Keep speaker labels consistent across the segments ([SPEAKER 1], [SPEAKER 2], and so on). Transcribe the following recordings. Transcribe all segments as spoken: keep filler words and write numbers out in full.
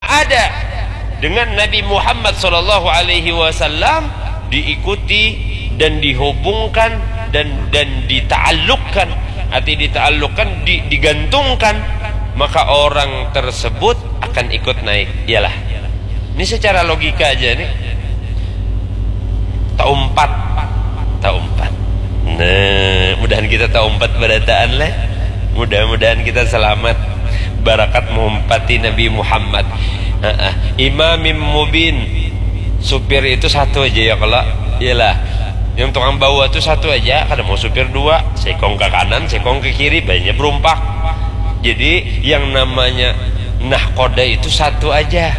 [SPEAKER 1] ada dengan Nabi Muhammad Sallallahu Alaihi Wasallam diikuti dan dihubungkan dan dan dita'alluqkan, arti dita'alluqkan di, digantungkan, maka orang tersebut akan ikut naik. Iyalah, ini secara logika aja nih. Taumpat, taumpat. Nah, mudahan kita taumpat berataan lah. Mudah-mudahan kita selamat barakat mengumpati Nabi Muhammad. uh, uh. Imamim mubin, supir itu satu aja ya kalau iyalah, yang tukang bawa itu satu aja. Kadang mau supir dua, sekong ke kanan, sekong ke kiri, banyak berumpak. Jadi yang namanya nahkoda itu satu aja.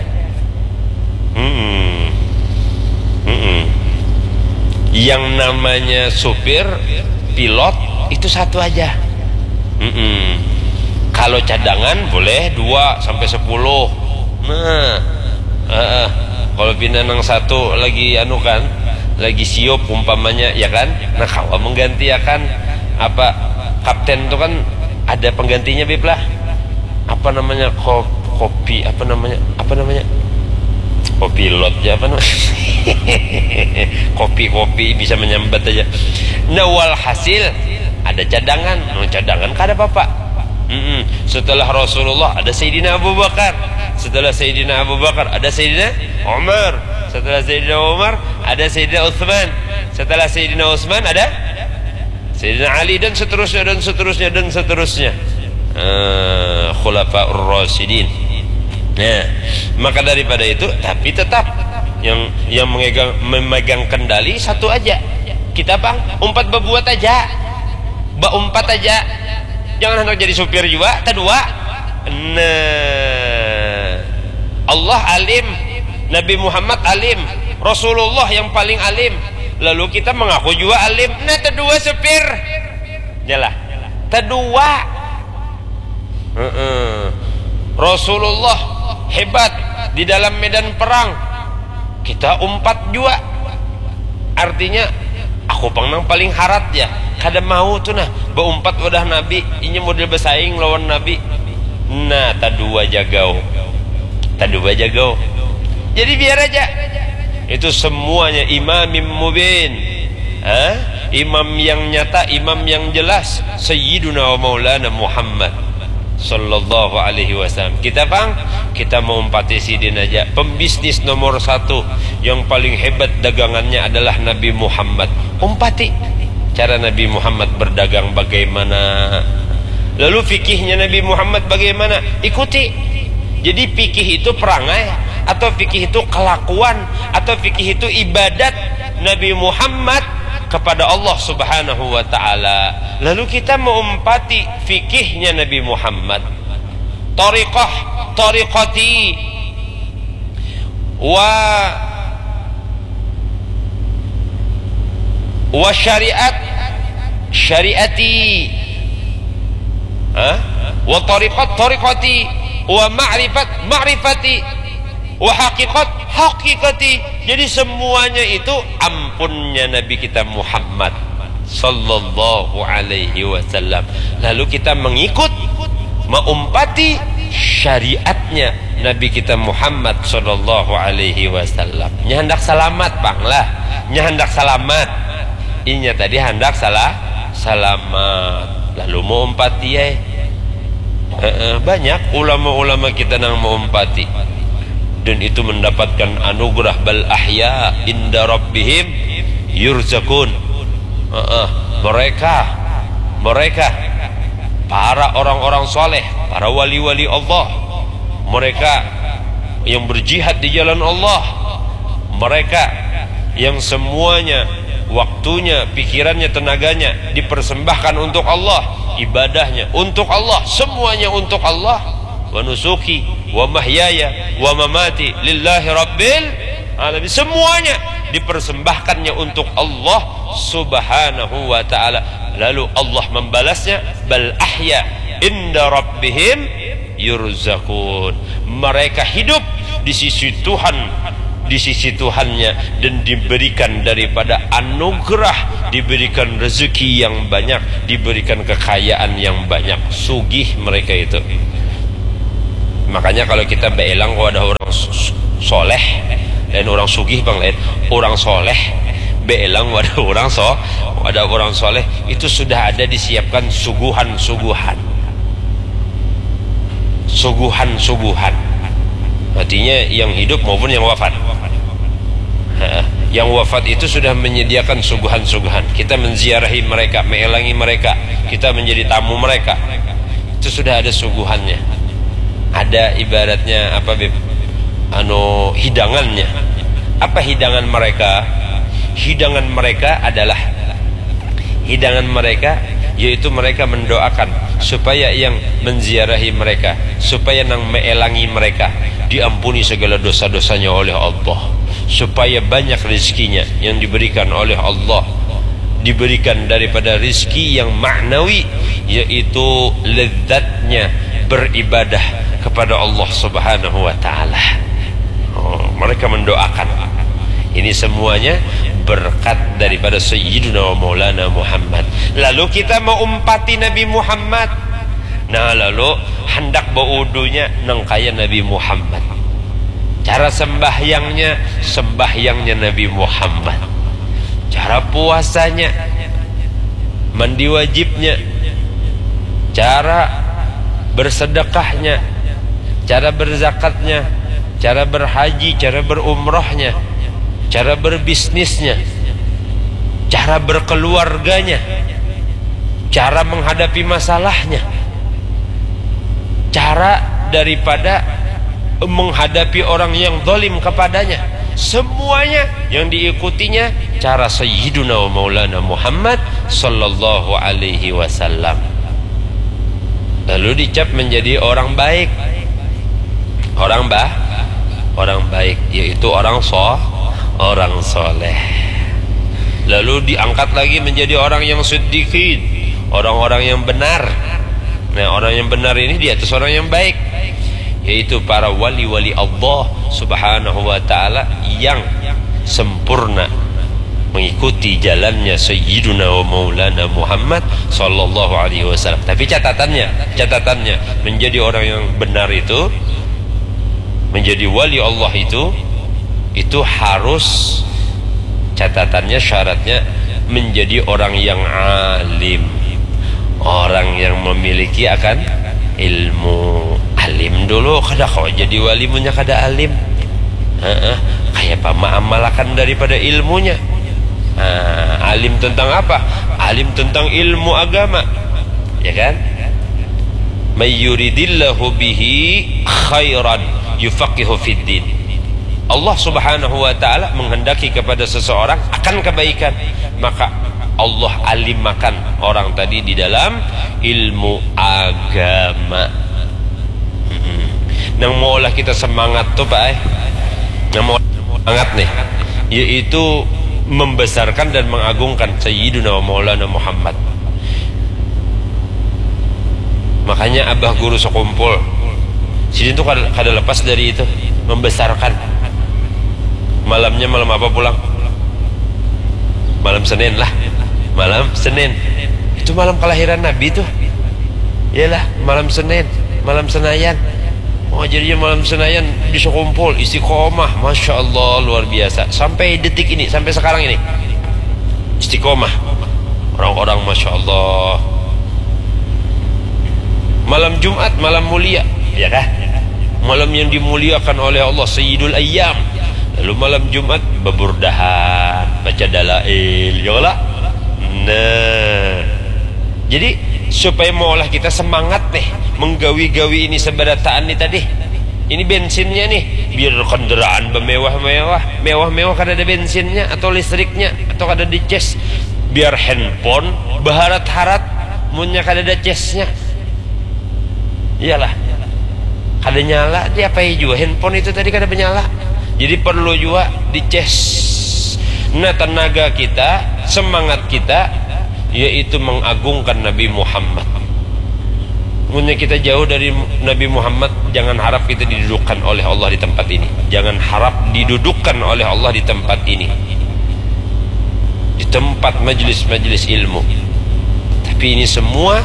[SPEAKER 1] hmm. Hmm. Yang namanya supir, pilot itu satu aja. hmm. Kalau cadangan boleh dua sampai sepuluh. Nah, uh, kalau pinanang satu lagi anu kan, lagi siup umpamanya ya kan, nah kawa mengganti ya kan, apa kapten itu kan ada penggantinya bib lah, apa namanya, Ko, kopi apa namanya apa namanya kopilot ya apa namanya kopi-kopi bisa menyambat aja. Nah walhasil ada cadangan, no, cadangan kada apa-apa. Mm-mm. Setelah Rasulullah ada Sayyidina Abu Bakar, setelah Sayyidina Abu Bakar ada Sayyidina Umar, setelah Sayyidina Umar ada Sayyidina Utsman, setelah Sayyidina Utsman ada Sayyidina Ali, dan seterusnya dan seterusnya dan seterusnya. uh, Khulafaur Rasyidin. Nah, maka daripada itu, tapi tetap yang yang memegang, memegang kendali satu aja. Kita bang umpat berbuat aja, ba umpat aja, jangan hendak jadi supir juga. Kedua, nah, Allah alim, Nabi Muhammad alim, Rasulullah yang paling alim, lalu kita mengaku juga alim. Nah, kedua supir, jalah. Kedua, uh -uh. Rasulullah hebat di dalam medan perang, kita umpat juga. Artinya aku pengnang paling harat ya, kada mau tuh nah beumpat wadah Nabi, ini model bersaing lawan Nabi. Nah, tadua jagau, tadua jagau. Jadi biar aja itu semuanya imamim mubin, ha? Imam yang nyata, imam yang jelas, Sayyiduna wa Maulana Muhammad Sallallahu Alaihi Wasallam. Kita bang, kita mau umpati sidin aja. Pembisnis nomor satu yang paling hebat dagangannya adalah Nabi Muhammad. Umpati cara Nabi Muhammad berdagang bagaimana, lalu fikihnya Nabi Muhammad bagaimana, ikuti. Jadi fikih itu perangai, atau fikih itu kelakuan, atau fikih itu ibadat Nabi Muhammad kepada Allah Subhanahu wa ta'ala. Lalu kita mengumpati fikihnya Nabi Muhammad. Tariqah, tariqati wa wa syariat, syariati, ha? Wa tariqat, tariqati, wa ma'rifat, ma'rifati, wa haqiqat, haqiqati. Jadi semuanya itu ampunnya Nabi kita Muhammad Sallallahu Alaihi Wasallam. Lalu kita mengikut, mengumpati syariatnya Nabi kita Muhammad Sallallahu Alaihi Wasallam. Nya hendak selamat bang lah, nya hendak selamat. Inya tadi hendak salah selamat. Lalu mau umpati ya. E -e, banyak ulama-ulama kita nang mau umpati, dan itu mendapatkan anugerah bal ahya inda rabbihim yurzakun. uh -uh. mereka mereka para orang-orang soleh, para wali-wali Allah, mereka yang berjihad di jalan Allah, mereka yang semuanya waktunya, pikirannya, tenaganya dipersembahkan untuk Allah, ibadahnya untuk Allah, semuanya untuk Allah. Wa nusuki wa mahyaya wa mamati lillahi rabbil alamin. Semuanya dipersembahkannya untuk Allah Subhanahu wa ta'ala. Lalu Allah membalasnya, bal ahya inda rabbihim yurzakun. Mereka hidup di sisi Tuhan, di sisi Tuhannya, dan diberikan daripada anugerah, diberikan rezeki yang banyak, diberikan kekayaan yang banyak. Sugih mereka itu. Makanya kalau kita beelang, kalau ada orang soleh dan orang sugih bang lain, orang soleh belang wadah orang so ada orang soleh itu sudah ada disiapkan suguhan-suguhan suguhan-suguhan, artinya yang hidup maupun yang wafat. Yang wafat itu sudah menyediakan suguhan-suguhan, kita menziarahi mereka, mengelangi mereka, kita menjadi tamu mereka, itu sudah ada suguhannya, ada ibaratnya apa beb anu hidangannya. Apa hidangan mereka? Hidangan mereka adalah hidangan mereka yaitu mereka mendoakan supaya yang menziarahi mereka, supaya nang mengelangi mereka diampuni segala dosa-dosanya oleh Allah, supaya banyak rezekinya yang diberikan oleh Allah, diberikan daripada rizki yang maknawi, yaitu lezatnya beribadah kepada Allah Subhanahu wa ta'ala. Oh, mereka mendoakan. Ini semuanya berkat daripada Sayyiduna wa Maulana Muhammad. Lalu kita mau umpati Nabi Muhammad, nah lalu hendak baudunya nang kaya Nabi Muhammad. Cara sembahyangnya sembahyangnya Nabi Muhammad, cara puasanya, mandi wajibnya, cara bersedekahnya, cara berzakatnya, cara berhaji, cara berumrahnya, cara berbisnisnya, cara berkeluarganya, cara menghadapi masalahnya, cara daripada menghadapi orang yang zalim kepadanya, semuanya yang diikutinya cara Sayyiduna wa Maulana Muhammad sallallahu alaihi wasallam. Lalu dicap menjadi orang baik, orang bah orang baik, yaitu orang so orang soleh. Lalu diangkat lagi menjadi orang yang siddiqin, orang-orang yang benar. Nah, orang yang benar ini di atas orang yang baik, yaitu para wali-wali Allah Subhanahu wa ta'ala yang sempurna mengikuti jalannya Sayyiduna wa Maulana Muhammad sallallahu alaihi wasallam. Tapi catatannya, catatannya menjadi orang yang benar itu, menjadi wali Allah itu, itu harus, catatannya, syaratnya menjadi orang yang alim, orang yang memiliki akan ilmu. Alim dulu kada kau jadi wali punya kada alim. Ha-ha. Kayak apa mengamalkan daripada ilmunya. Ha, alim tentang apa? Alim tentang ilmu agama, ya kan? May yuridillahu bihi khairan yufaqihu fid din. Allah Subhanahu wa ta'ala menghendaki kepada seseorang akan kebaikan, maka Allah alimakan orang tadi di dalam ilmu agama. hmm. Nang maulah kita semangat tuh Pak eh? Nang mau semangat nih, yaitu membesarkan dan mengagungkan Sayyiduna wa Maulana Muhammad. Makanya abah guru sekumpul sini tuh kada, kada lepas dari itu, membesarkan. Malamnya malam apa pulang? Malam Senin lah, malam Senin. Itu malam kelahiran Nabi tuh. Iyalah, malam Senin, malam Senayan. Oh, jadinya malam Senayan disekumpul istiqomah, masya Allah, luar biasa. Sampai detik ini, sampai sekarang ini istiqomah orang-orang, masya Allah. Malam Jumat, malam mulia, ya kah? Malam yang dimuliakan oleh Allah, Sayyidul Ayyam. Lalu malam Jumat beburdahan, baca dalail, ya lah. Nah, jadi supaya maulah kita semangat nih menggawi-gawi ini seberataan nih tadi. Ini bensinnya nih, biar kendaraan bermewah-mewah, mewah-mewah kada ada bensinnya atau listriknya atau kada ada cas. Biar handphone baharat-harat, munnya kada ada casnya. Iyalah, kada nyala dia apa juga handphone itu tadi kada menyala. Jadi perlu juga dicas. Nah, tenaga kita, semangat kita, yaitu mengagungkan Nabi Muhammad. Mungkin kita jauh dari Nabi Muhammad, jangan harap kita didudukkan oleh Allah di tempat ini. Jangan harap didudukkan oleh Allah di tempat ini, di tempat majelis-majelis ilmu. Tapi ini semua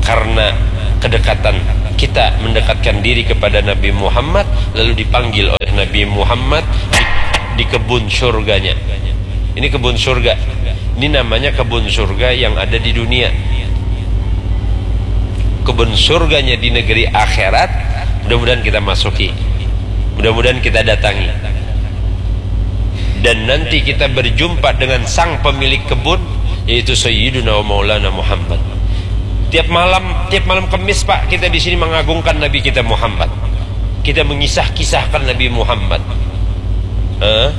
[SPEAKER 1] karena kedekatan kita mendekatkan diri kepada Nabi Muhammad, lalu dipanggil oleh Nabi Muhammad di, di kebun surganya. Ini kebun surga. Ini namanya kebun surga yang ada di dunia. Kebun surganya di negeri akhirat, mudah-mudahan kita masuki, mudah-mudahan kita datangi, dan nanti kita berjumpa dengan sang pemilik kebun, yaitu Sayyiduna wa Maulana Muhammad. Tiap malam, tiap malam Kamis Pak, kita di sini mengagungkan Nabi kita Muhammad. Kita mengisah-kisahkan Nabi Muhammad. Huh?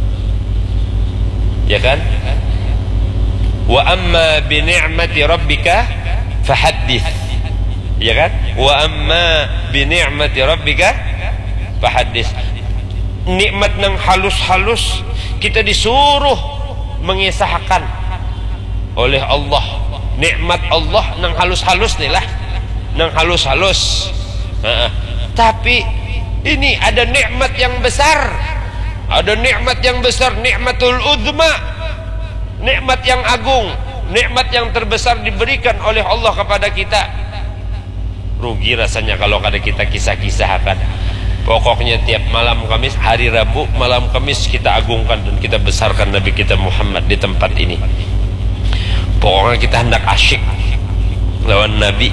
[SPEAKER 1] Ya kan? Wa amma bi ni'mati rabbika fahaddits. Ya kan? Wa amma bi ni'mati rabbika fahaddits. Nikmat nang halus-halus kita disuruh mengisahkan oleh Allah. Nikmat Allah nang halus-halus nih lah, nang halus-halus. Nah, tapi ini ada nikmat yang besar, ada nikmat yang besar, nikmatul uzma, nikmat yang agung, nikmat yang terbesar diberikan oleh Allah kepada kita. Rugi rasanya kalau kada kita kisah-kisahkan. Pokoknya tiap malam Kamis, hari Rabu malam Kamis, kita agungkan dan kita besarkan Nabi kita Muhammad di tempat ini. Pokoknya kita hendak asyik lawan Nabi.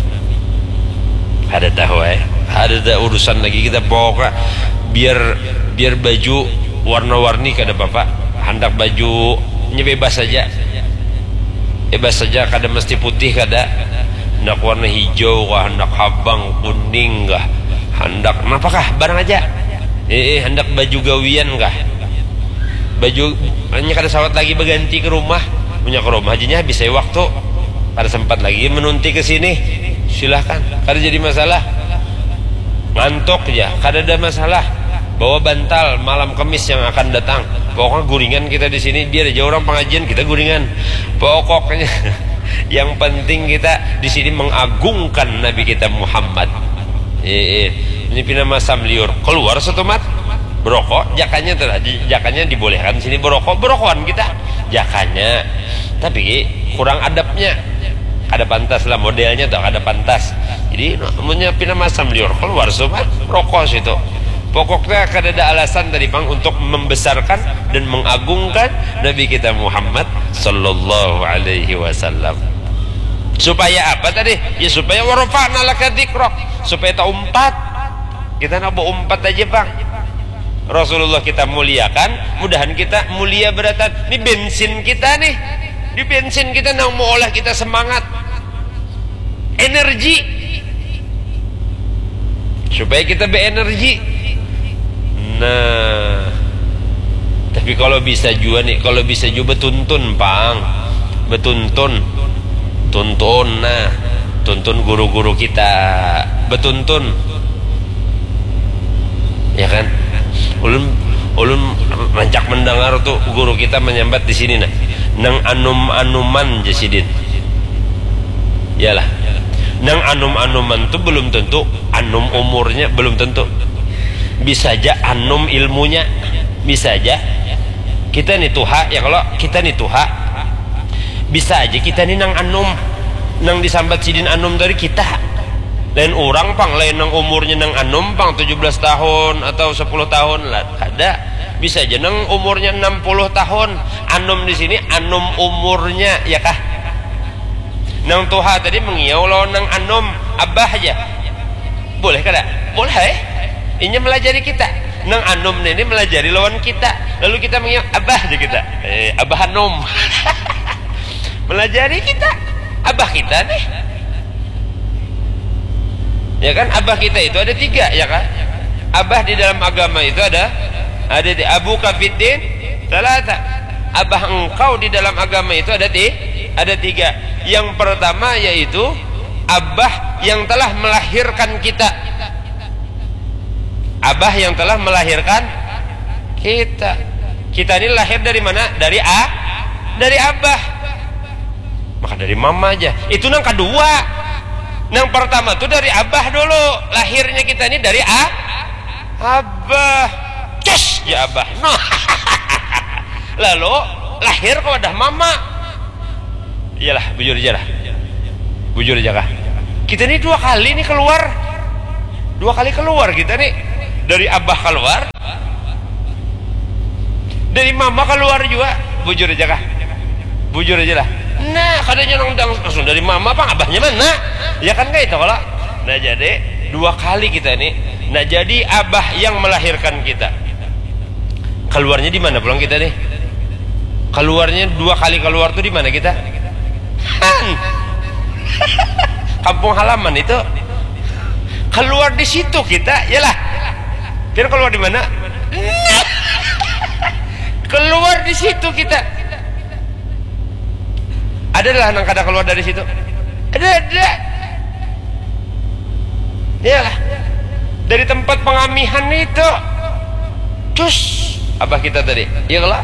[SPEAKER 1] Ada tahu eh, ada dah urusan lagi kita pokoknya biar biar baju warna-warni kada bapak, hendak bajunya bebas saja, bebas saja, kada mesti putih, kada hendak warna hijau kah, hendak habang, kuning kah, hendak apakah barang aja, eh, eh hendak baju gawian kah, baju hanya kada sawat lagi berganti ke rumah, punya ke rumah aja bisa waktu, kada sempat lagi menunti ke sini, silahkan, kada jadi masalah. Ngantuk ya, kada ada masalah. Bawa bantal malam Kamis yang akan datang. Pokoknya guringan kita di sini, biar aja orang pengajian kita guringan. Pokoknya yang penting kita di sini mengagungkan Nabi kita Muhammad. Eh, eh. Ini pina masam liur keluar satu mat berokok, jakanya telah jakanya dibolehkan sini berokok, berokokan kita jakanya, tapi kurang adabnya. Ada pantas lah modelnya tuh, ada pantas. Jadi namanya pina masam liur keluar sobat rokok situ. Pokoknya kada ada alasan tadi bang untuk membesarkan dan mengagungkan Nabi kita Muhammad sallallahu alaihi wasallam. Supaya apa tadi? Ya supaya warafa'na laka dzikrak, supaya tak umpat. Kita nak umpat aja bang. Rasulullah kita muliakan, mudahan kita mulia beratan. Ini bensin kita nih. Di bensin kita nak mau olah kita semangat, energi, supaya kita berenergi. Nah, tapi kalau bisa juga nih, kalau bisa juga betuntun pang, betuntun, tuntun, nah, tuntun guru-guru kita, betuntun, ya kan? Ulun, ulun rancak mendengar tuh guru kita menyambat di sini nah. Nang anum-anuman jasidin, yalah, nang anum-anuman tuh belum tentu anum umurnya, belum tentu, bisa aja anum ilmunya, bisa aja kita nih tuha, ya kalau kita nih tuha, bisa aja kita nih nang anum, nang disambat sidin anum dari kita, lain orang pang, lain nang umurnya nang anum pang tujuh belas tahun atau sepuluh tahun lah, ada. Bisa aja nang umurnya enam puluh tahun, anum di sini anum umurnya ya kah? Nang tuha tadi mengiau lawan nang anum abah aja. Boleh kada? Boleh eh? Ini melajari kita. Nang anum ini melajari lawan kita. Lalu kita mengiau abah aja kita. Eh, abah anum. Melajari kita. Abah kita nih. Ya kan abah kita itu ada tiga ya kan? Abah di dalam agama itu ada ada di Abu Kafiddin salata. Abah engkau di dalam agama itu ada di ada tiga. Yang pertama yaitu abah yang telah melahirkan kita. Abah yang telah melahirkan kita. Kita ini lahir dari mana? Dari A, dari abah. Maka dari mama aja. Itu yang kedua. Yang pertama tuh dari abah dulu. Lahirnya kita ini dari A, abah. Cus ya abah. No. Lalu lahir ke wadah mama. Iyalah, bujur aja lah. Bujur aja kah? Kita ini dua kali nih keluar. Dua kali keluar kita nih. Dari abah keluar, Dari mama keluar juga, bujur aja kah? Bujur aja lah. Nah, kadanya nongdang langsung dari mama apa abahnya mana? Ya kan kayak itu kalau. Nah jadi dua kali kita nih. Nah jadi abah yang melahirkan kita. Keluarnya di mana pulang kita nih? Keluarnya dua kali keluar tuh di mana kita? Han. Kampung halaman itu. Keluar di situ kita, yalah. Kira keluar di mana? Keluar di situ kita. Adalah nang kada keluar dari situ. Ada ada. Yalah. Dari tempat pengamihan itu. Cus, abah kita tadi. Ya lah.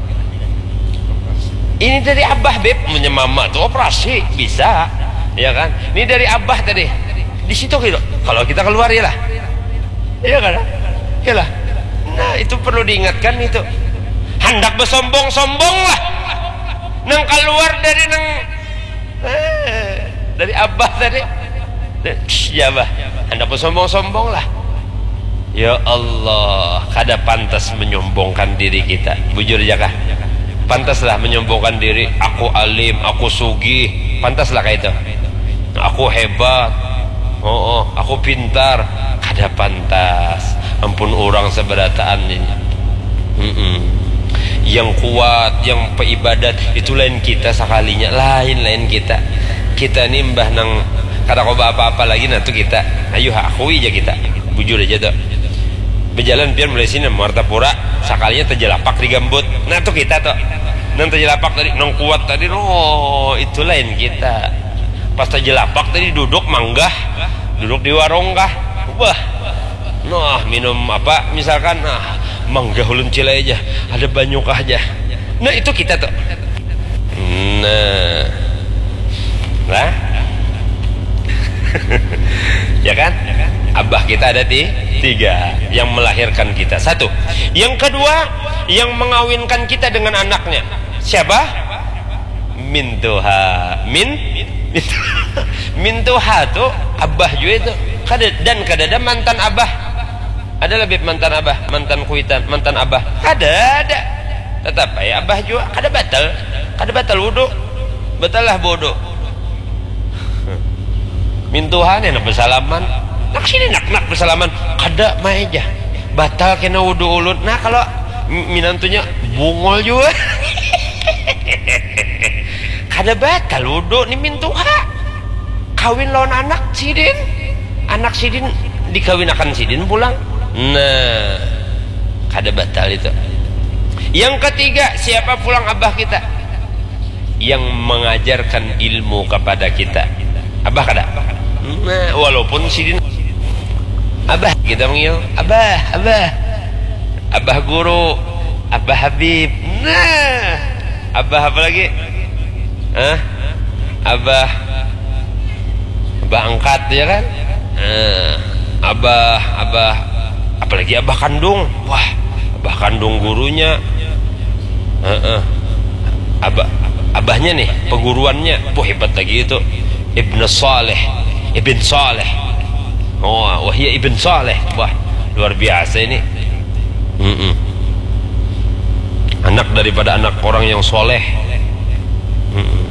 [SPEAKER 1] Ini dari abah beb, punya mama tuh operasi bisa, ya kan? Ini dari abah tadi. Di situ gitu. Kalau kita keluar ya lah. Iya kan? Ya lah. Nah, itu perlu diingatkan itu. Hendak bersombong-sombong lah. Nang keluar dari nang eh, dari abah tadi. Ya bah, hendak bersombong-sombong lah. Ya Allah, kada pantas menyombongkan diri kita. Bujur aja kah? Pantaslah menyombongkan diri. Aku alim, aku sugih. Pantaslah kayak itu. Aku hebat. Oh, oh, aku pintar. Kada pantas. Ampun orang seberataan ini. Mm -mm. Yang kuat, yang peibadat itu lain kita sekalinya, lain lain kita. Kita nih mbah nang kada kau apa-apa lagi nanti kita. Ayo akui aja kita. Bujur aja tuh. Berjalan pian mulai sini Martapura sekalinya terjelapak di gambut. Nah tuh kita tuh. Nang terjelapak tadi nang kuat tadi, oh itu lain kita. Pas terjelapak tadi duduk manggah, duduk di warung kah? Wah. Nah, minum apa misalkan nah mangga ulun cilai aja, ada banyu kah aja. Nah itu kita tuh. Nah, lah, ya kan? Abah kita ada di tiga yang melahirkan kita. Satu. Yang kedua yang mengawinkan kita dengan anaknya. Siapa? Mintuha. Min? Mintuha tuh abah juga itu. Kada dan kada ada mantan abah. Ada lebih mantan abah, mantan kuitan, mantan abah. Ada, ada. Tetap ya abah juga kada batal, kada batal wudu. Batal lah bodoh. Mintuhan ya nak bersalaman. Nak sini nak nak bersalaman. Kada maeja. Batal kena wudu ulun. Nah kalau minantunya bungol juga. Kada batal wudu ni mintuha. Kawin lawan anak sidin. Anak sidin dikawinakan sidin pulang. Nah, kada batal itu. Yang ketiga, siapa pulang abah kita? Yang mengajarkan ilmu kepada kita. Abah kada? Nah, walaupun sidin abah kita manggil, abah, abah. Abah guru, abah Habib. Nah, abah apa lagi? Hah? Abah abah angkat ya kan? Nah, abah, abah apalagi abah kandung. Wah, abah kandung gurunya. Uh -uh. Abah, abahnya nih, peguruannya. Wah, hebat lagi itu. Ibn Saleh, Ibn Saleh. Oh, wah ya Ibn Saleh. Wah, luar biasa ini. Uh -uh. Anak daripada anak orang yang soleh. Uh -uh.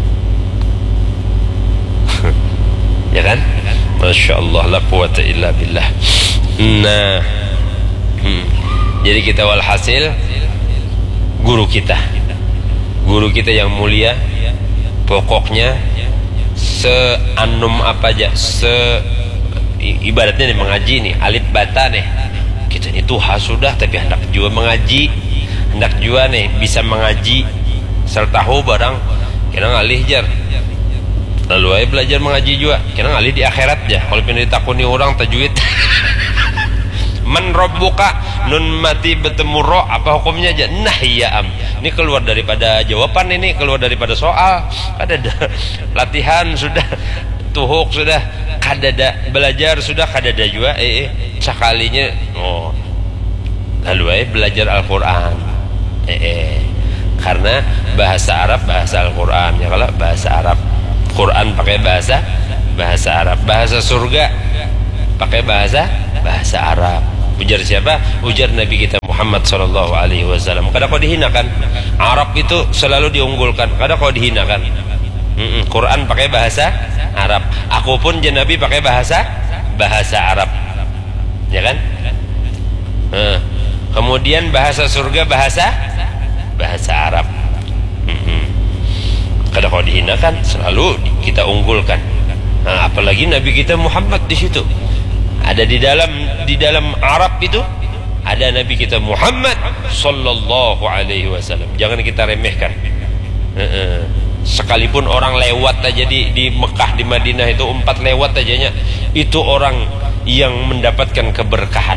[SPEAKER 1] Ya kan? Masya Allah, la quwata illa billah. Nah, hmm. jadi kita walhasil guru kita, guru kita yang mulia, pokoknya seanum apa aja, se ibaratnya nih mengaji nih, alif bata nih. Kita ini tuha sudah, tapi hendak juga mengaji, hendak juga nih bisa mengaji, serta tahu barang, kita ngalih jar. Lalu aja belajar mengaji juga. Kena ngalih di akhirat ya. Kalau pindah ditakuni orang tajwid. Man rabbuka nun mati bertemu roh apa hukumnya aja? Nah iya am. Ini keluar daripada jawaban ini, keluar daripada soal. Kada ada latihan sudah, tuhuk sudah, kada ada belajar sudah, kada ada juga. Eh, eh. Sekalinya oh. Lalu aja belajar Al-Qur'an. Eh, eh. Karena bahasa Arab bahasa Al-Qur'an ya, kalau bahasa Arab Quran pakai bahasa bahasa Arab, bahasa surga pakai bahasa bahasa Arab. Ujar siapa? Ujar Nabi kita Muhammad sallallahu alaihi wasallam. Kada kau dihinakan. Arab itu selalu diunggulkan. Kada kau dihinakan. Mm-mm. Quran pakai bahasa Arab. Aku pun je Nabi pakai bahasa bahasa Arab. Ya kan? Uh. Kemudian bahasa surga bahasa bahasa Arab. Mm-mm. Kada kau dihinakan, selalu kita unggulkan. Nah, apalagi Nabi kita Muhammad di situ. Ada di dalam di dalam Arab itu ada Nabi kita Muhammad sallallahu alaihi wasallam. Jangan kita remehkan. Sekalipun orang lewat aja di di Mekah, di Madinah itu empat lewat ajanya, itu orang yang mendapatkan keberkahan.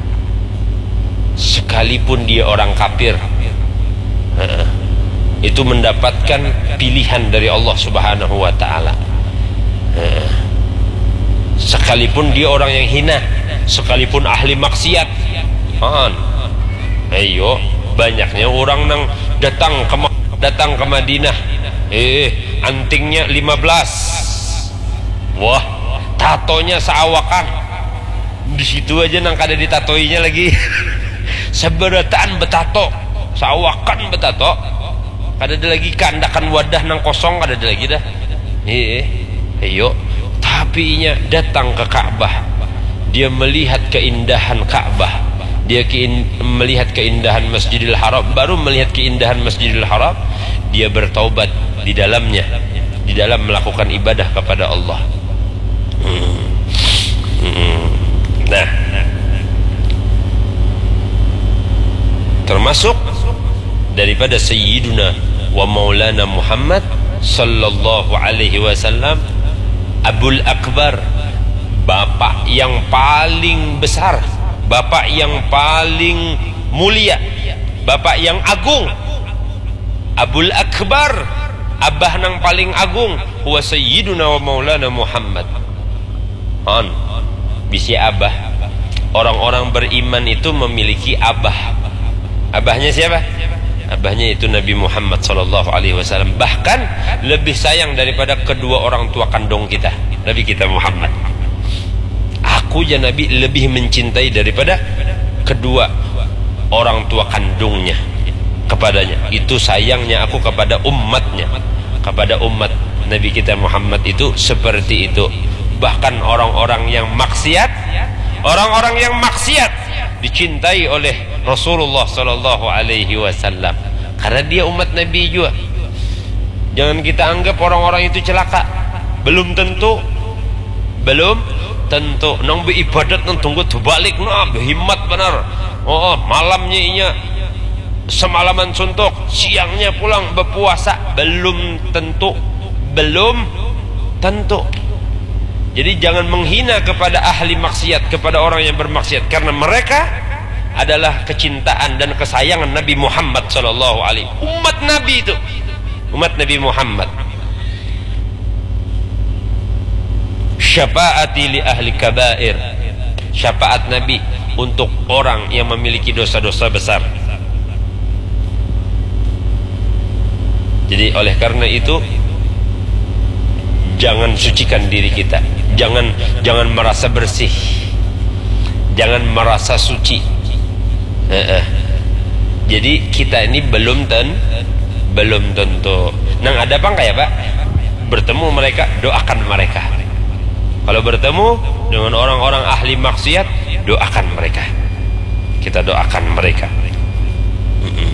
[SPEAKER 1] Sekalipun dia orang kafir, itu mendapatkan pilihan dari Allah Subhanahu wa taala. Sekalipun dia orang yang hina, sekalipun ahli maksiat, han, ayo banyaknya orang nang datang ke datang ke Madinah, eh antingnya lima belas, wah tatonya seawakan, di situ aja nang kada ditatoinya lagi, seberatan betato, seawakan betato, kada ada lagi kandakan wadah nang kosong, kada ada lagi dah, eh ayo. Tapi nya datang ke Ka'bah, dia melihat keindahan Ka'bah, dia kein, melihat keindahan Masjidil Haram, baru melihat keindahan Masjidil Haram, dia bertaubat di dalamnya, di dalam melakukan ibadah kepada Allah. hmm. Hmm. Nah, termasuk daripada Sayyiduna wa Maulana Muhammad sallallahu alaihi wasallam, Abul Akbar, bapak yang paling besar, bapak yang paling mulia, bapak yang agung. Abul Akbar, abah nang paling agung, huwa sayyiduna wa maulana Muhammad. Han, bisi abah. Orang-orang beriman itu memiliki abah. Abahnya siapa? Abahnya itu Nabi Muhammad sallallahu alaihi wasallam. Bahkan lebih sayang daripada kedua orang tua kandung kita, Nabi kita Muhammad. Aku ya Nabi lebih mencintai daripada kedua orang tua kandungnya kepadanya. Itu sayangnya aku kepada umatnya, kepada umat Nabi kita Muhammad itu seperti itu. Bahkan orang-orang yang maksiat, orang-orang yang maksiat dicintai oleh Rasulullah sallallahu alaihi wasallam karena dia umat Nabi juga. Jangan kita anggap orang-orang itu celaka. Belum tentu, belum tentu. Nang beribadat nang tunggu balik, nah berhimmat benar. Oh, malamnya inya semalaman suntuk, siangnya pulang berpuasa. Belum tentu, belum tentu. Jadi jangan menghina kepada ahli maksiat, kepada orang yang bermaksiat, karena mereka adalah kecintaan dan kesayangan Nabi Muhammad sallallahu alaihi wasallam. Umat Nabi itu, umat Nabi Muhammad. Syafaati li ahli kabair, syafaat Nabi untuk orang yang memiliki dosa-dosa besar. Jadi oleh karena itu, jangan sucikan diri kita, jangan jangan merasa bersih, jangan merasa suci. Uh, uh. Jadi kita ini belum ten, belum tentu. Nang ada apa kayak Pak? Bertemu mereka, doakan mereka. Kalau bertemu dengan orang-orang ahli maksiat, doakan mereka. Kita doakan mereka. Mm-mm.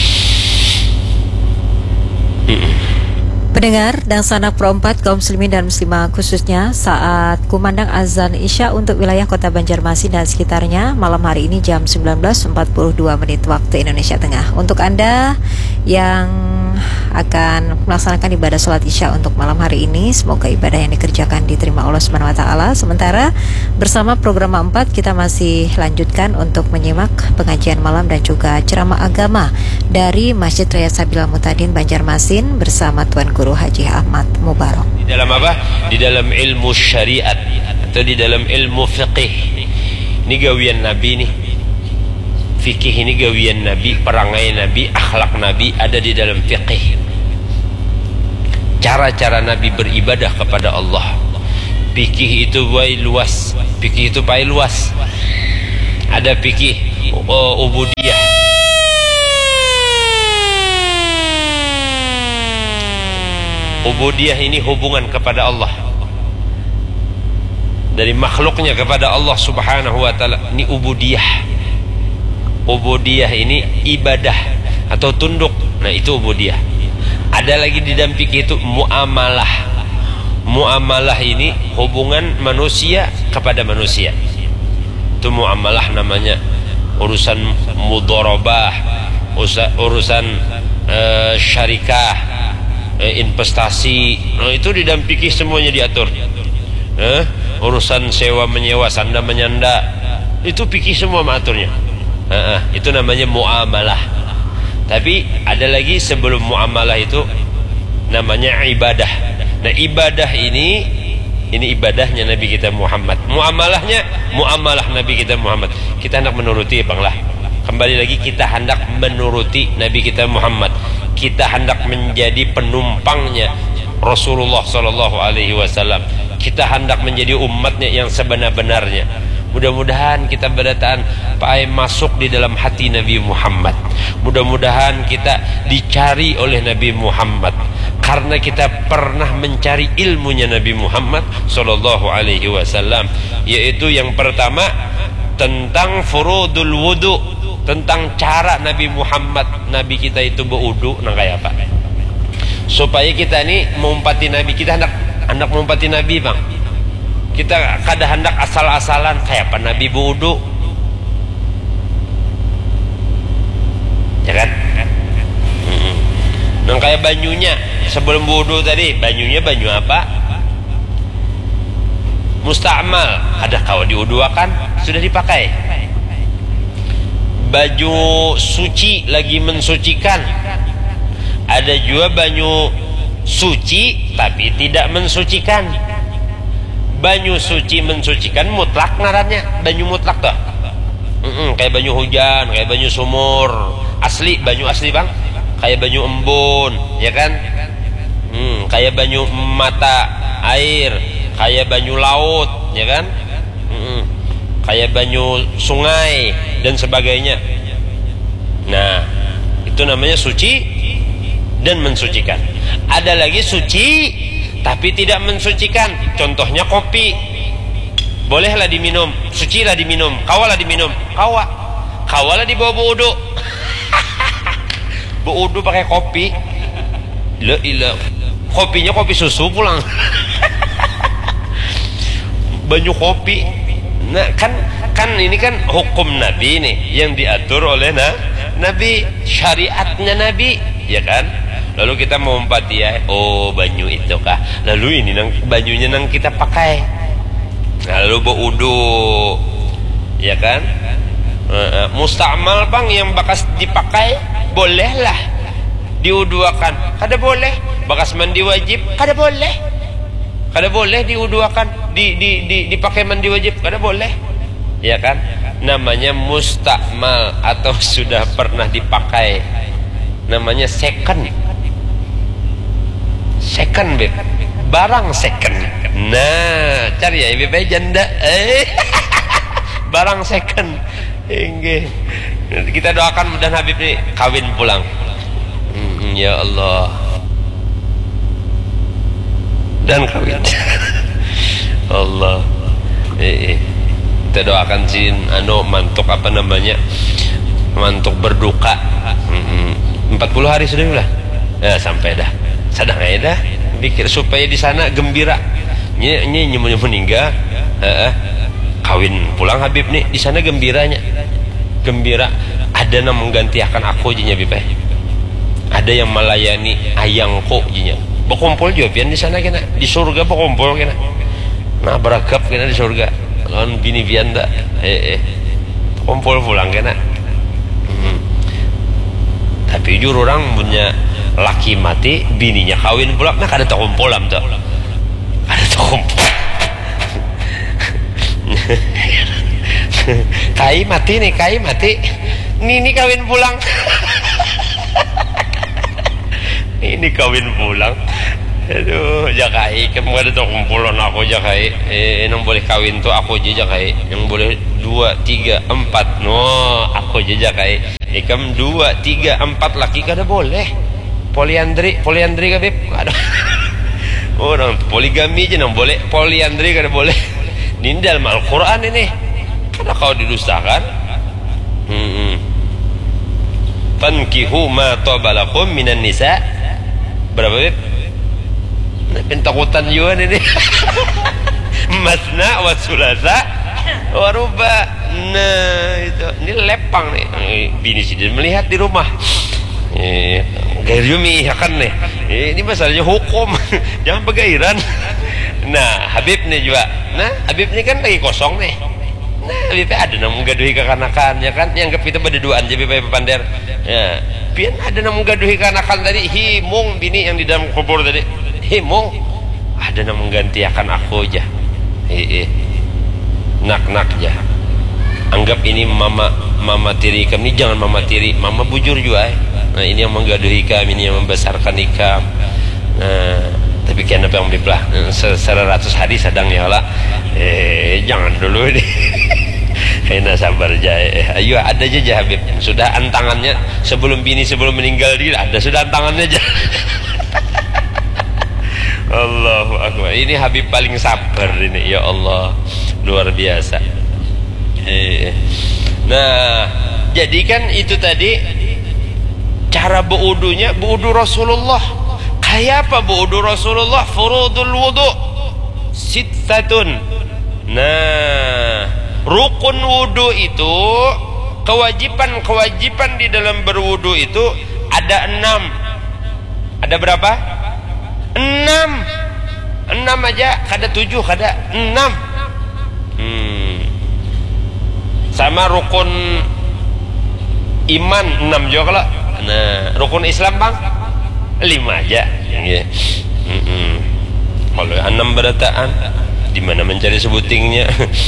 [SPEAKER 1] Mm-mm.
[SPEAKER 2] Pendengar dan sanak perempat kaum muslimin dan muslimah, khususnya saat kumandang azan Isya untuk wilayah kota Banjarmasin dan sekitarnya malam hari ini jam sembilan belas empat puluh dua menit waktu Indonesia Tengah. Untuk Anda yang akan melaksanakan ibadah sholat Isya untuk malam hari ini, semoga ibadah yang dikerjakan diterima Allah Subhanahu wa taala. Sementara bersama program empat kita masih lanjutkan untuk menyimak pengajian malam dan juga ceramah agama dari Masjid Raya Sabil Mutadin Banjarmasin bersama Tuan Guru Haji Ahmad Mubarak.
[SPEAKER 1] Di dalam apa? Di dalam ilmu syariat atau di dalam ilmu fiqih. Ini gawian Nabi nih. Fikih ini gawian Nabi, perangai Nabi, akhlak Nabi ada di dalam fiqih. Cara-cara Nabi beribadah kepada Allah. Fikih itu baik luas, fikih itu baik luas. ada fikih uh, ubudiyah. Ubudiyah ini hubungan kepada Allah, dari makhluknya kepada Allah subhanahu wa ta'ala. Ini ubudiyah. Ubudiyah ini ibadah atau tunduk. Nah, itu ubudiyah. Ada lagi di dalam fikih itu muamalah. Muamalah ini hubungan manusia kepada manusia. Itu muamalah namanya. Urusan mudharabah, urusan uh, syarikah, uh, investasi. Nah, itu di dalam fikih semuanya diatur. Uh, urusan sewa menyewa, sanda menyanda, itu fikih semua mengaturnya. Uh, uh, itu namanya muamalah. Tapi ada lagi sebelum muamalah itu namanya ibadah. Nah, ibadah ini ini ibadahnya Nabi kita Muhammad. Muamalahnya muamalah Nabi kita Muhammad. Kita hendak menuruti Bang lah. Kembali lagi, kita hendak menuruti Nabi kita Muhammad. Kita hendak menjadi penumpangnya Rasulullah sallallahu alaihi wasallam. Kita hendak menjadi umatnya yang sebenar-benarnya. Mudah-mudahan kita berdataan pakai masuk di dalam hati Nabi Muhammad. Mudah-mudahan kita dicari oleh Nabi Muhammad, karena kita pernah mencari ilmunya Nabi Muhammad sallallahu alaihi wasallam, yaitu yang pertama tentang furudul wudu, tentang cara Nabi Muhammad, Nabi kita itu berwudu nang kayak apa, supaya kita ini mengumpati Nabi. Kita hendak hendak mengumpati Nabi Bang. Kita kada hendak asal-asalan kayak apa Nabi berwudu, ya kan? Mm-mm. Nang kayak banyunya sebelum berwudu tadi, banyunya banyu apa? Musta'mal. Ada kau diwuduakan, sudah dipakai. Baju suci lagi mensucikan. Ada juga banyu suci tapi tidak mensucikan. Banyu suci mensucikan mutlak ngarannya, banyu mutlak tuh. Mm-mm, kayak banyu hujan, kayak banyu sumur asli, banyu asli Bang, kayak banyu embun, ya kan? Hmm, kayak banyu mata air, kayak banyu laut, ya kan? Mm-mm, kayak banyu sungai dan sebagainya. Nah, itu namanya suci dan mensucikan. Ada lagi suci tapi tidak mensucikan. Contohnya kopi, bolehlah diminum, sucilah diminum, kawalah diminum, kawa, kawalah dibawa berwudu. Berwudu pakai kopi, la ilah, kopinya kopi susu pulang. Banyu kopi. Nah, kan kan ini kan hukum Nabi nih yang diatur oleh nah, Nabi, syariatnya Nabi, ya kan? Lalu kita mau empati ya, oh banyu itu kah? Lalu ini nang bajunya nang kita pakai. Lalu berwudu, ya kan? Uh, musta'mal Bang, yang bekas dipakai bolehlah diwuduakan. Kada boleh. Bekas mandi wajib kada boleh. Kada boleh diwuduakan, di di di dipakai mandi wajib kada boleh. Ya kan? Namanya musta'mal atau sudah pernah dipakai. Namanya second. Second beb, barang second. Nah, cari ya beb janda. Eh, barang second. Enggak. Kita doakan mudah Habib nih kawin pulang. Hmm, ya Allah. Dan kawin. Allah. Eh, eh. Kita doakan sin anu mantuk apa namanya? Mantuk berduka. Hmm, empat puluh hari sudah lah. Ya, sampai dah. Sadang aja dah, pikir supaya di sana gembira. Nye nye nyemu meninggal, uh, uh, kawin pulang Habib nih di sana gembiranya, gembira. Ada yang menggantikan aku jinya Habib. Ada yang melayani ayangku jinya. Berkumpul juga pian di sana kena, di surga berkumpul kena. Nah beragap kena di surga. Lawan bini bianda, eh eh, kumpul pulang kena. Hmm. Tapi jujur orang punya laki mati, bininya kawin pula, nah kada tak kumpul am tuh, kada tak kumpul. Kai mati nih, kai mati, ini kawin pulang. Ini kawin pulang. Aduh, jakai, kamu ada tak kumpul aku jakai. Eh, yang boleh kawin tuh aku aja jakai, yang boleh dua tiga empat. No, aku jejak kayak ikam dua tiga empat laki kada boleh. Poliandri, poliandri ka beb? Ada. Orang poligami aja nang boleh, poliandri kada boleh. Ini dalam Al-Quran ini. Kada kau didustakan. Hmm. Fankihu ma tabalakum minan nisa. Berapa beb? Pentakutan juga ini. Masna wa sulasa wa ruba. Nah itu, ini lepang nih. Bini sih melihat di rumah. Eh, gairumi ya kan nih. Eh, ini masalahnya hukum. Jangan begairan. Nah, Habib nih juga. Nah, Habib ini kan lagi kosong nih. Nah, Habib ada namun gaduhi kekanakan ya kan. Yang kita berduaan jadi Bapak Pander. Ya, pian ada namun gaduhi kekanakan tadi himung bini yang di dalam kubur tadi. Himung ada namun gantiakan aku aja. Eh, eh. Nak-nak aja. Anggap ini mama mama tiri kami, jangan mama tiri, mama bujur juga eh. Nah ini yang menggaduhi kami, ini yang membesarkan ikam. Nah tapi kenapa yang biblah seratus hari sedang ya lah. Eh jangan dulu ini. Kena sabar aja. Eh, ayo ada aja Habib. Sudah antangannya sebelum bini sebelum meninggal dia ada sudah antangannya aja. Allahu Akbar. Ini Habib paling sabar ini ya Allah, luar biasa. Eh, nah jadi kan itu tadi cara berudunya, berudu Rasulullah. Kayak apa berudu Rasulullah? Furudul wudu sittatun. Nah rukun wudu itu, kewajiban-kewajiban di dalam berwudu itu ada enam. Ada berapa? Enam. Enam aja, kada tujuh, kada enam. Hmm. Sama rukun iman enam juga lah. Nah, rukun Islam bang lima aja. Ya. Mm -mm. Kalau enam berataan, di mana mencari sebutingnya?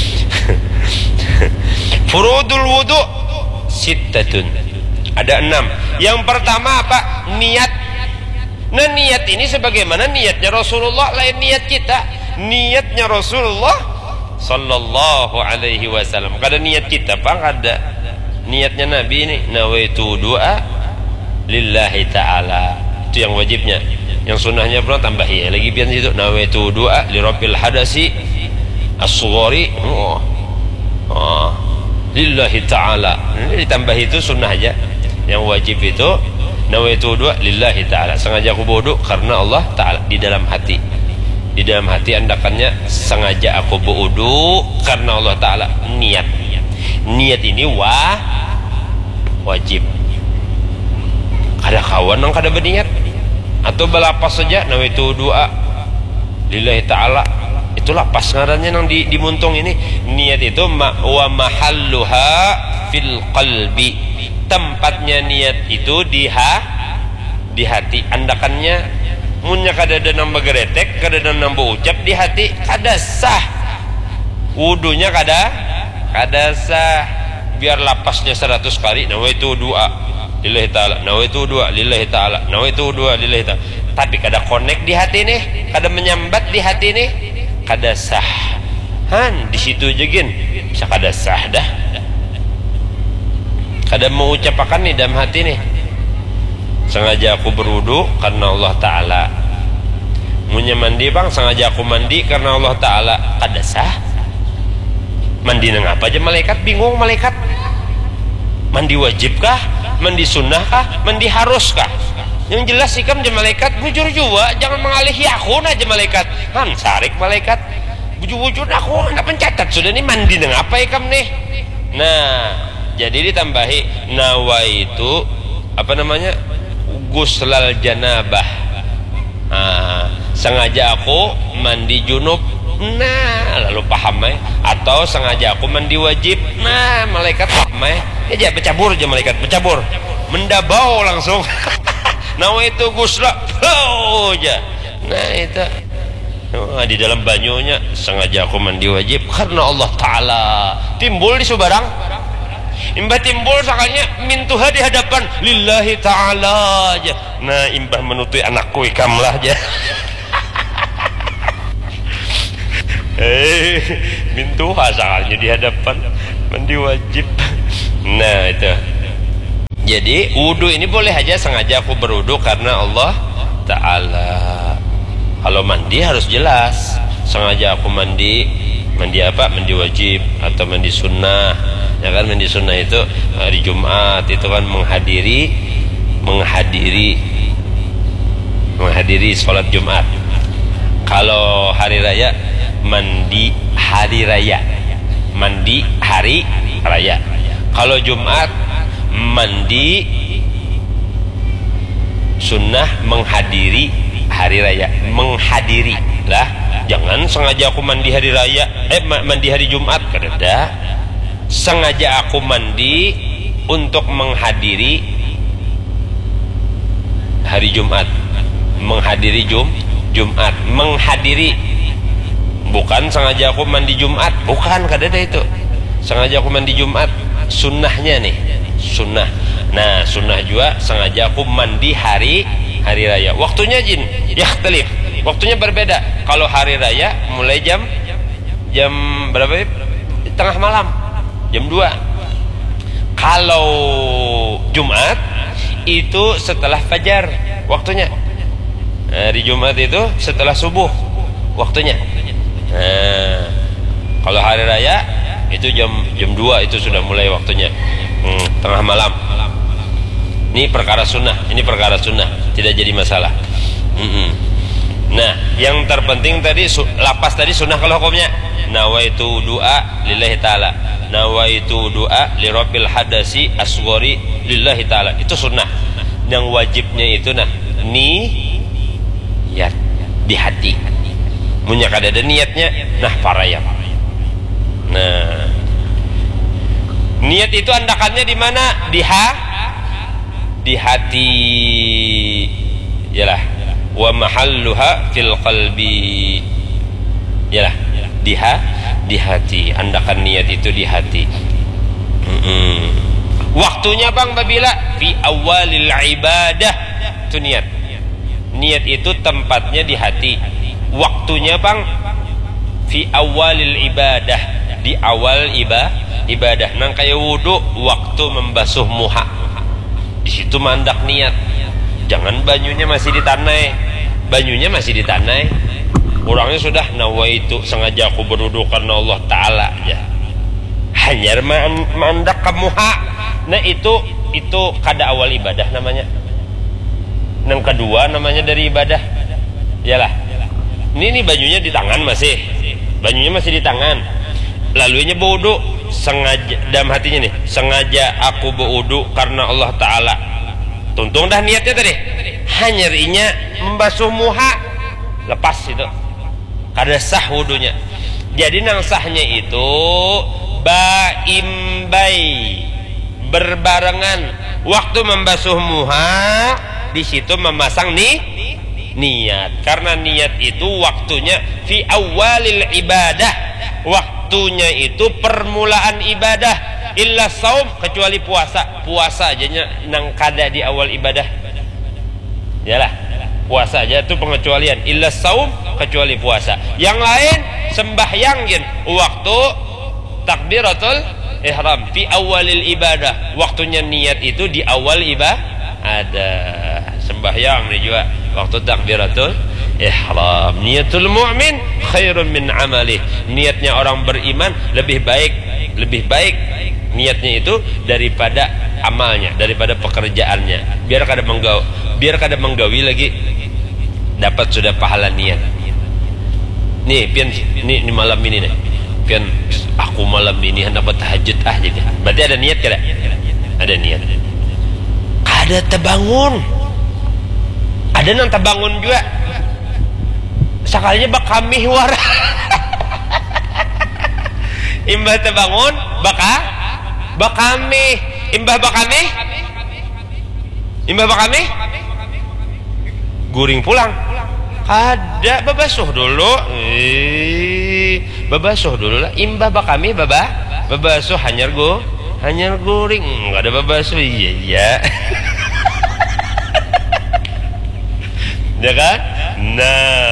[SPEAKER 1] Furudul wudu sittatun. Ada enam. Yang pertama apa? Niat. Nah niat ini sebagaimana niatnya Rasulullah, lain niat kita. Niatnya Rasulullah sallallahu alaihi wasallam. Kada niat kita bang, ada niatnya Nabi ini. Nawaitu doa lillahi ta'ala. Itu yang wajibnya. Yang sunnahnya pernah tambahi lagi biar situ. Nawaitu doa li rabbil hadasi as-sughari. Oh. Oh. Lillahi ta'ala. Ini ditambah itu sunnah aja. Yang wajib itu nawaitu doa lillahi ta'ala. Sengaja aku bodoh karena Allah ta'ala di dalam hati. Di dalam hati andakannya sengaja aku berwudu karena Allah Ta'ala. Niat niat ini wah wajib. Kada kawan yang kada berniat atau belapas saja nawaitu doa lillahi ta'ala, itu lapas ngarannya yang di, dimuntung ini. Niat itu ma, wa mahalluha fil qalbi. Tempatnya niat itu di ha, di hati. Andakannya munnya kada ada nambah geretek, kada ada nambah ucap di hati, kada sah wudunya, kada kada sah. Biar lapasnya seratus kali nawaitu doa lillahi ta'ala, nawaitu doa lillahi ta'ala, nawaitu doa lillahi ta'ala, tapi kada connect di hati nih, kada menyambat di hati nih, kada sah. Han di situ jegin bisa kada sah dah, kada mau ucapakan nih dalam hati nih. Sengaja aku berwudu karena Allah Ta'ala. Munya mandi bang, sengaja aku mandi karena Allah Ta'ala. Kada sah. Mandi nang apa aja malaikat? Bingung malaikat. Mandi wajibkah? Mandi sunnahkah? Mandi haruskah? Yang jelas ikam je malaikat bujur juga. Jangan mengalihi aku aja malaikat. Han sarik malaikat. Bujur-bujur aku hendak pencatat sudah nih mandi nang apa ikam nih. Nah jadi ditambahi nawaitu apa namanya? Guslal janabah. Nah, sengaja aku mandi junub. Nah, lalu paham eh? Atau sengaja aku mandi wajib. Nah, malaikat paham eh? Ya, ya bercabur aja malaikat, bercabur. Mendabau langsung. Nah, itu gusla. Oh, aja. Nah, itu. Nah, di dalam banyunya sengaja aku mandi wajib karena Allah Ta'ala. Timbul di Subarang. Imbah timbul sakalnya mintuha di hadapan lillahi ta'ala aja. Nah imbah menutui anakku ikam lah aja. Eh mintuha sakalnya di hadapan Mandi wajib. Nah itu. Jadi wudu ini boleh aja sengaja aku berwudu karena Allah Ta'ala. Kalau mandi harus jelas. Sengaja aku mandi, mandi apa? Mandi wajib atau mandi sunnah. Ya kan, mandi sunnah itu hari Jumat itu kan menghadiri menghadiri menghadiri sholat Jumat. Kalau hari raya mandi hari raya, mandi hari raya. Kalau Jumat mandi sunnah menghadiri hari raya, menghadiri lah. Jangan sengaja aku mandi hari raya, eh mandi hari Jumat, kada. Sengaja aku mandi untuk menghadiri hari Jumat, menghadiri Jum Jumat, menghadiri, bukan sengaja aku mandi Jumat, bukan, kada ada itu. Sengaja aku mandi Jumat, sunnahnya nih, sunnah. Nah, sunnah juga sengaja aku mandi hari hari raya. Waktunya jin, yakhtalif. Waktunya berbeda. Kalau hari raya mulai jam jam berapa? Tengah malam. Jam dua. Kalau Jumat itu setelah fajar waktunya. Hari Jumat itu setelah subuh waktunya. Nah, kalau hari raya itu jam jam dua itu sudah mulai waktunya. Hmm, tengah malam. Ini perkara sunnah, ini perkara sunnah, tidak jadi masalah. Hmm. Nah, yang terpenting tadi lapas tadi sunnah kalau hukumnya. Nawaitu doa lillahi ta'ala, nawaitu doa li rabbil hadasi asghari lillahi ta'ala, itu sunnah. Yang wajibnya itu nah niat di hati. Munya kada ada niatnya, nah parayam. Nah, niat itu andakannya di mana? Di ha di hati. Yalah, wa mahalluha fil qalbi. Yalah, di ha di hati. Andakan niat itu di hati. Mm-mm. Waktunya bang babila fi awalil ibadah, itu niat. Niat itu tempatnya di hati. Waktunya bang fi awalil ibadah, di awal ibadah ibadah. Nang kayak wudu waktu membasuh muha, di situ mandak niat. Jangan banyunya masih di tanah, banyunya masih di tanah, orangnya sudah nawaitu, sengaja aku berwudu karena Allah Ta'ala aja, hanya mandak ke muha. Nah itu itu kada awal ibadah namanya. Yang kedua namanya dari ibadah. Yalah, ini nih banyunya di tangan masih, banyunya masih di tangan. Lalunya berwudu, sengaja dalam hatinya nih, sengaja aku berwudu karena Allah Ta'ala. Tuntung dah niatnya tadi, hanya rinya membasuh muha, lepas itu, kada sah wudunya. Jadi nang sahnya itu baimbai, berbarengan. Waktu membasuh muha, di situ memasang nih niat, karena niat itu waktunya fi awalil ibadah, waktunya itu permulaan ibadah. Illa saum, kecuali puasa. Puasa aja nang kada di awal ibadah. Yalah, puasa aja itu pengecualian. Illa saum, kecuali puasa. Yang lain sembahyang gin waktu takbiratul ihram fi awalil ibadah. Waktunya niat itu di awal ibadah. Ada sembahyang nih juga waktu takbiratul ihram. Niatul mu'min khairun min amalih. Niatnya orang beriman lebih baik, lebih baik niatnya itu daripada amalnya, daripada pekerjaannya. Biar kada menggawi, biar kada menggawi lagi, dapat sudah pahala niat. Nih pian, ini, ini malam ini nih, pian aku malam ini hendak bertahajud ah jadi. Berarti ada niat kada? Ada niat. Kada terbangun. Ada nang terbangun juga. Sekalinya bak kami war. Imbah terbangun baka bakami, imbah bakami, imbah bakami, guring pulang. Ada babasuh dulu, eh, babasuh dulu lah. Imbah bakami, baba, babasuh hanyar go, hanyar guring, nggak ada babasuh, iya iya. Ya kan? Nah,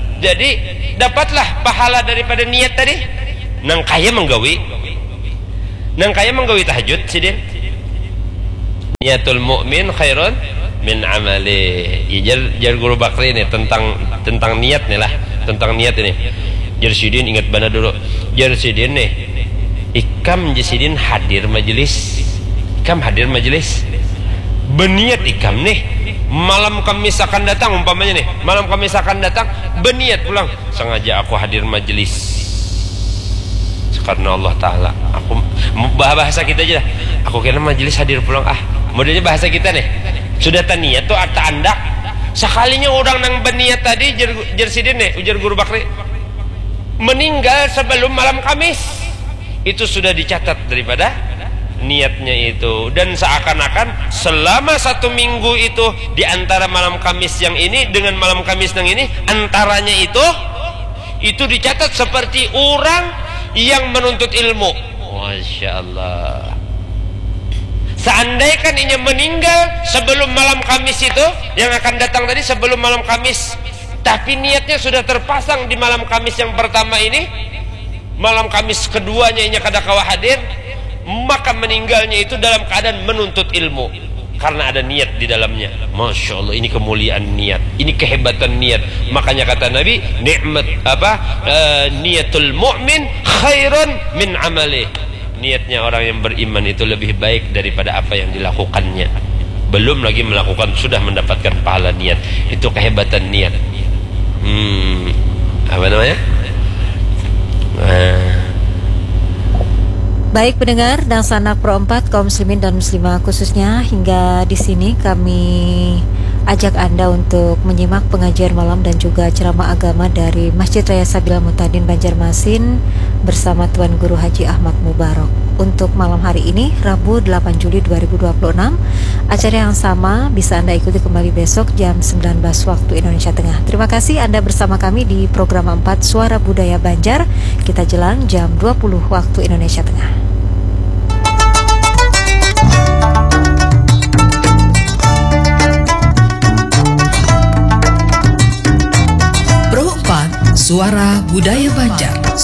[SPEAKER 1] jadi dapatlah pahala daripada niat tadi. Nang kaya menggawi. Nang kaya menggawi tahajud sidin. Niatul mu'min khairun min amali. Ya, jar, jar guru Bakri ini tentang tentang niat nih lah, tentang niat ini. Jar sidin ingat bana dulu. Jar sidin nih, ikam jasidin hadir majelis, ikam hadir majelis. Berniat ikam nih, malam Kamis akan datang umpamanya nih, malam Kamis akan datang, berniat pulang. Sengaja aku hadir majelis karena Allah Ta'ala. Aku bahasa kita aja dah. Aku kira majelis hadir pulang. Ah, modelnya bahasa kita nih. Sudah taniat tuh arta andak. Sekalinya orang nang berniat tadi jer, jer sidin nih, ujar guru Bakri, meninggal sebelum malam Kamis. Itu sudah dicatat daripada niatnya itu. Dan seakan-akan selama satu minggu itu di antara malam Kamis yang ini dengan malam Kamis yang ini, antaranya itu itu dicatat seperti orang yang menuntut ilmu. Masya Allah. Seandainya ia meninggal sebelum malam Kamis itu yang akan datang tadi, sebelum malam Kamis, tapi niatnya sudah terpasang di malam Kamis yang pertama ini, malam Kamis keduanya ia kada kawa hadir, maka meninggalnya itu dalam keadaan menuntut ilmu karena ada niat di dalamnya. Masya Allah, ini kemuliaan niat, ini kehebatan niat. Makanya kata Nabi, nikmat apa uh, niatul mu'min khairun min amali. Niatnya orang yang beriman itu lebih baik daripada apa yang dilakukannya. Belum lagi melakukan sudah mendapatkan pahala niat. Itu kehebatan niat. Hmm, apa namanya? Uh,
[SPEAKER 2] Baik pendengar dan sanak Pro empat kaum muslimin dan muslimah khususnya, hingga di sini kami ajak Anda untuk menyimak pengajian malam dan juga ceramah agama dari Masjid Raya Sabila Mutadin Banjarmasin bersama Tuan Guru Haji Ahmad Mubarak. Untuk malam hari ini Rabu delapan Juli dua ribu dua puluh enam, acara yang sama bisa Anda ikuti kembali besok jam sembilan belas waktu Indonesia Tengah. Terima kasih Anda bersama kami di program empat Suara Budaya Banjar. Kita jelang jam dua puluh waktu Indonesia Tengah.
[SPEAKER 3] Pro empat Suara Budaya Banjar.